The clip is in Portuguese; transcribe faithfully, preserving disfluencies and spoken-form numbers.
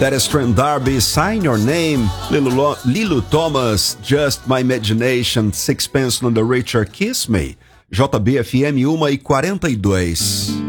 Pedestrian Derby, Sign Your Name, Lilo, Lilo Thomas, Just My Imagination, Sixpence None the Richer, Kiss Me, J B F M uma e quarenta e dois.